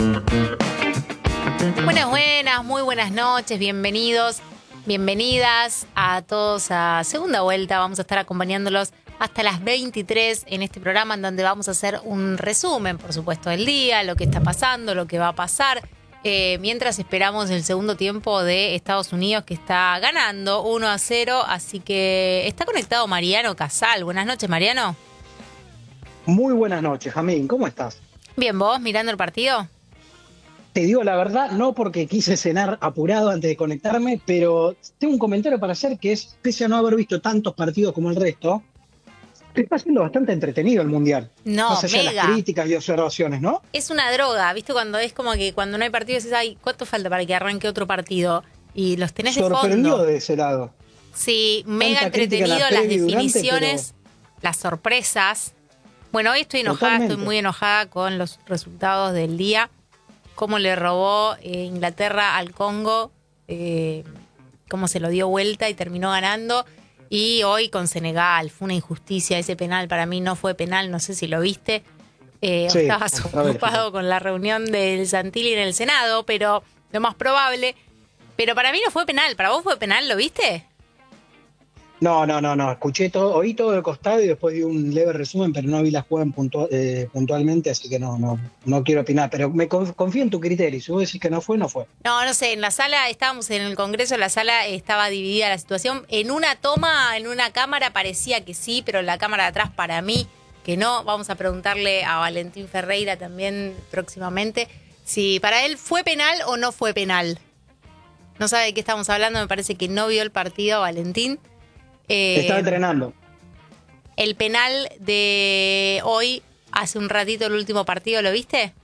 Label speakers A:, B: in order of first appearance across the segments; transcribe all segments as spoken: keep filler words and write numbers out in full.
A: Buenas, buenas, muy buenas noches, bienvenidos, bienvenidas a todos a Segunda Vuelta. Vamos a estar acompañándolos hasta las veintitrés en este programa en donde vamos a hacer un resumen, por supuesto, del día, lo que está pasando, lo que va a pasar, eh, mientras esperamos el segundo tiempo de Estados Unidos que está ganando uno a cero, así que está conectado Mariano Casal. Buenas noches, Mariano.
B: Muy buenas noches, Jamín, ¿cómo estás?
A: Bien, ¿vos mirando el partido?
B: Te digo la verdad, no porque quise cenar apurado antes de conectarme, pero tengo un comentario para hacer que es, pese a no haber visto tantos partidos como el resto, está siendo bastante entretenido el Mundial.
A: No,
B: más allá
A: mega.
B: de las críticas y observaciones, ¿no?
A: Es una droga, ¿viste? Cuando es como que cuando no hay partido dices, ay, ¿cuánto falta para que arranque otro partido? Y los tenés de fondo.
B: Sorprendió de ese lado.
A: Sí, mega
B: Tanta crítica en
A: entretenido,
B: la
A: las
B: previa y durante,
A: definiciones, las sorpresas. Bueno, hoy estoy enojada,
B: Totalmente.
A: estoy muy enojada con los resultados del día. Cómo le robó eh, Inglaterra al Congo, eh, cómo se lo dio vuelta y terminó ganando. Y hoy con Senegal, fue una injusticia, ese penal para mí no fue penal, no sé si lo viste. Eh,
B: Sí,
A: estabas
B: otra vez,
A: ocupado con la reunión del Santilli en el Senado, pero lo más probable. Pero para mí no fue penal, ¿para vos fue penal? ¿Lo viste?
B: No, no, no, no, escuché todo, oí todo de costado y después di un leve resumen, pero no vi la jugada puntual, eh, puntualmente, así que no, no, no quiero opinar, pero me conf- confío en tu criterio, si vos decís que no fue, no fue.
A: No, no sé, en la sala, estábamos en el Congreso, la sala estaba dividida la situación. En una toma, en una cámara parecía que sí, pero en la cámara de atrás para mí que no. Vamos a preguntarle a Valentín Ferreira también próximamente si para él fue penal o no fue penal. No sabe de qué estamos hablando, me parece que no vio el partido, Valentín. Eh,
B: Estaba entrenando.
A: El penal de hoy, hace un ratito el último partido, ¿lo viste?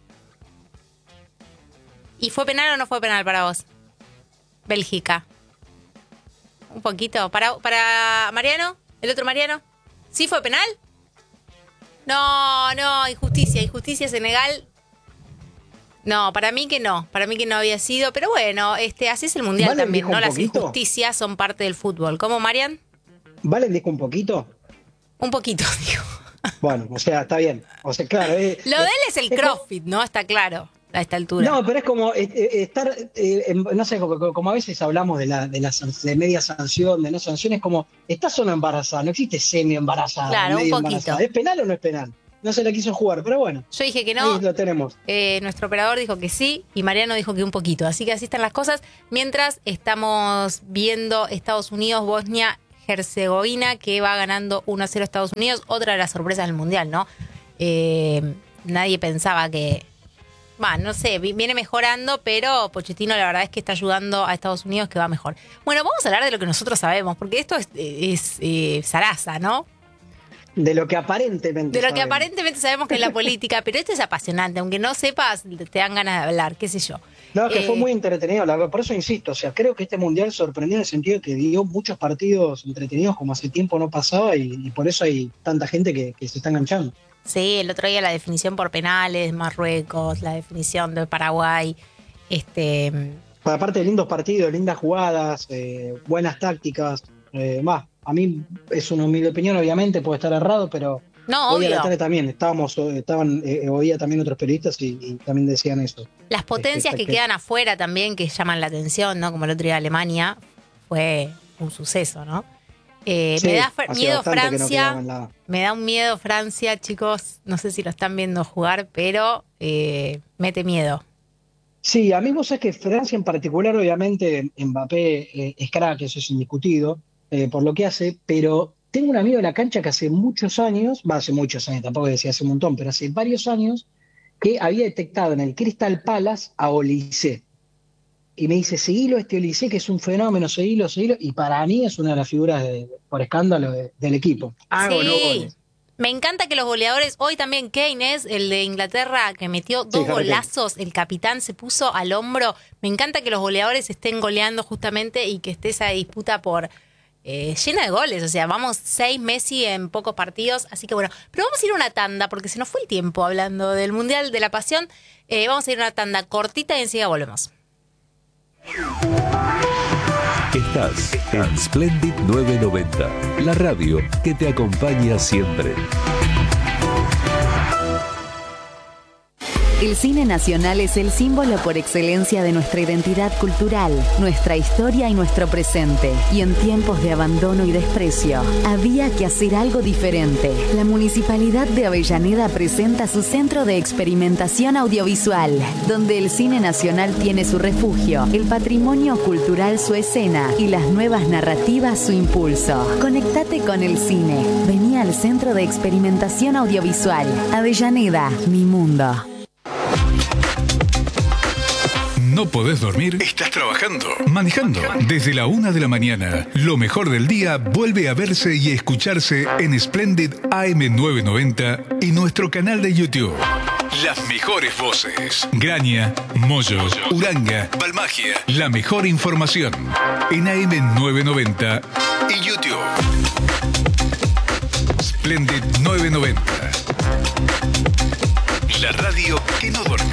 A: ¿Y fue penal o no fue penal para vos? Bélgica. Un poquito. ¿Para, para Mariano? ¿El otro Mariano? ¿Sí fue penal? No, no, injusticia, injusticia Senegal. No, para mí que no, para mí que no había sido, pero bueno, este, así es el Mundial
B: ¿Valen
A: también,
B: dijo
A: ¿no?
B: un
A: Las
B: poquito?
A: injusticias son parte del fútbol. ¿Cómo, Marian?
B: ¿Valen disco un poquito?
A: Un poquito, digo.
B: Bueno, o sea, está bien. O sea, claro. Eh,
A: Lo de
B: eh,
A: él es el
B: es
A: CrossFit, ¿no? Está claro, a esta altura.
B: No, pero es como eh, eh, estar, eh, en- no sé, como, como a veces hablamos de la, de la san- de media sanción, de no sanción, es como, ¿estás o no embarazada? No existe semi embarazada,
A: Claro, un
B: medio
A: poquito.
B: embarazada. ¿Es penal o no es penal? No se la quiso jugar, pero bueno,
A: Yo dije que no,
B: ahí lo tenemos.
A: eh, nuestro operador dijo que sí y Mariano dijo que un poquito. Así que así están las cosas. Mientras estamos viendo Estados Unidos, Bosnia, Herzegovina, que va ganando uno a cero Estados Unidos. Otra de las sorpresas del Mundial, ¿no? Eh, nadie pensaba que... Va, no sé, vi- viene mejorando, pero Pochettino la verdad es que está ayudando a Estados Unidos que va mejor. Bueno, vamos a hablar de lo que nosotros sabemos, porque esto es, es eh, zaraza, ¿no?
B: De lo que aparentemente
A: De lo que
B: sabemos.
A: aparentemente sabemos que es la política, pero esto es apasionante, aunque no sepas, te dan ganas de hablar, qué sé yo.
B: No, es que
A: Eh,
B: fue muy entretenido, la verdad, por eso insisto, o sea, creo que este Mundial sorprendió en el sentido de que dio muchos partidos entretenidos como hace tiempo no pasaba y, y por eso hay tanta gente que, que se está enganchando.
A: Sí, el otro día la definición por penales, Marruecos, la definición de Paraguay, este...
B: Aparte de lindos partidos, lindas jugadas, eh, buenas tácticas, eh, más, a mí es una humilde opinión, obviamente, puede estar errado, pero
A: No,
B: hoy a la
A: obvio.
B: tarde también estábamos, estaban, eh, oía también otros periodistas y, y también decían eso.
A: Las potencias
B: Este,
A: que quedan afuera también, que llaman la atención, ¿no? Como el otro día Alemania, fue un suceso, ¿no? Eh,
B: Sí,
A: me da fr-
B: hace
A: miedo
B: bastante que no
A: Francia,
B: quedaban la-
A: me da un miedo Francia, chicos, no sé si lo están viendo jugar, pero eh, mete miedo.
B: Sí, a mí vos sabés que Francia en particular, obviamente, Mbappé eh, es crack, eso es indiscutido, eh, por lo que hace, pero tengo un amigo de la cancha que hace muchos años, va, hace muchos años, tampoco decía hace un montón, pero hace varios años, que había detectado en el Crystal Palace a Olise. Y me dice, seguilo este Olise, que es un fenómeno, seguilo, seguilo, y para mí es una de las figuras, de- por escándalo, de- del equipo. Hago no
A: Sí,
B: goles.
A: me encanta que los goleadores, hoy también Kane es el de Inglaterra que metió dos
B: Harry Kane.
A: golazos, el capitán se puso al hombro. Me encanta que los goleadores estén goleando justamente y que esté esa disputa por eh, llena de goles. O sea, vamos seis Messi en pocos partidos. Así que bueno, pero vamos a ir a una tanda porque se nos fue el tiempo hablando del Mundial de la Pasión. Eh, vamos a ir a una tanda cortita y enseguida volvemos.
C: Estás en Splendid novecientos noventa, la radio que te acompaña siempre.
D: El cine nacional es el símbolo por excelencia de nuestra identidad cultural, nuestra historia y nuestro presente. Y en tiempos de abandono y desprecio, había que hacer algo diferente. La Municipalidad de Avellaneda presenta su Centro de Experimentación Audiovisual, donde el cine nacional tiene su refugio, el patrimonio cultural su escena y las nuevas narrativas su impulso. Conectate con el cine. Vení al Centro de Experimentación Audiovisual. Avellaneda, mi mundo.
E: ¿No podés dormir? ¿Estás trabajando? ¿Manejando? Desde la una de la mañana, lo mejor del día vuelve a verse y escucharse en Splendid A M novecientos noventa y nuestro canal de YouTube. Las mejores voces. Graña, Moyo, Uranga, Balmagia. La mejor información en A M novecientos noventa y YouTube. Splendid novecientos noventa. La radio que no duerme.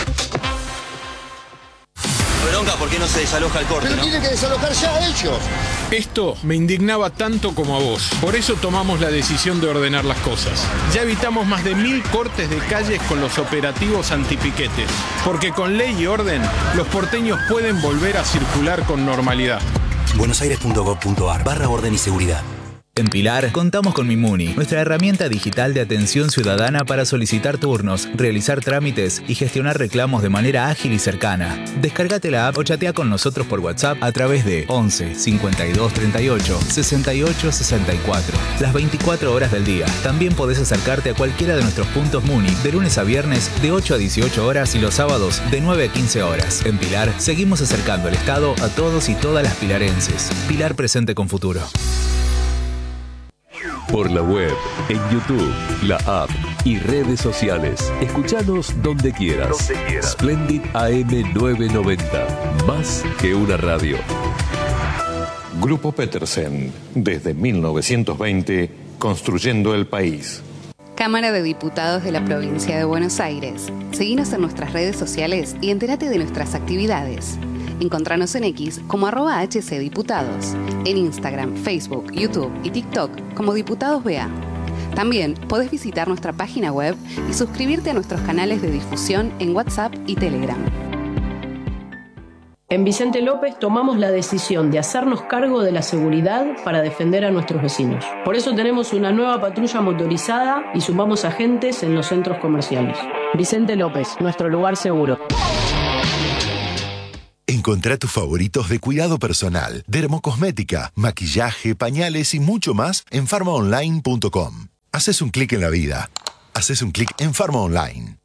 F: Bronca, ¿por qué no se desaloja el corte?
G: Pero
F: ¿no?
G: tienen que desalojar ya a ellos.
H: Esto me indignaba tanto como a vos. Por eso tomamos la decisión de ordenar las cosas. Ya evitamos más de mil cortes de calles con los operativos antipiquetes. Porque con ley y orden, los porteños pueden volver a circular con normalidad.
F: buenosaires punto gov punto ar barra orden y seguridad.
I: En Pilar, contamos con Mimuni, nuestra herramienta digital de atención ciudadana para solicitar turnos, realizar trámites y gestionar reclamos de manera ágil y cercana. Descárgate la app o chatea con nosotros por WhatsApp a través de once cincuenta y dos treinta y ocho sesenta y ocho sesenta y cuatro. Las veinticuatro horas del día. También podés acercarte a cualquiera de nuestros puntos Muni de lunes a viernes de ocho a dieciocho horas y los sábados de nueve a quince horas. En Pilar, seguimos acercando el Estado a todos y todas las pilarenses. Pilar presente con futuro.
C: Por la web, en YouTube, la app y redes sociales. Escuchanos donde quieras. Donde quieras. Splendid A M novecientos noventa. Más que una radio.
J: Grupo Petersen. Desde mil novecientos veinte, construyendo el país.
K: Cámara de Diputados de la Provincia de Buenos Aires. Seguinos en nuestras redes sociales y entérate de nuestras actividades. Encontranos en X como arroba hcdiputados, en Instagram, Facebook, YouTube y TikTok como Diputados B A. También podés visitar nuestra página web y suscribirte a nuestros canales de difusión en WhatsApp y Telegram.
L: En Vicente López tomamos la decisión de hacernos cargo de la seguridad para defender a nuestros vecinos. Por eso tenemos una nueva patrulla motorizada y sumamos agentes en los centros comerciales. Vicente López, nuestro lugar seguro.
M: Encontrá tus favoritos de cuidado personal, dermocosmética, maquillaje, pañales y mucho más en farma online punto com. Haces un clic en la vida. Haces un clic en Farma Online.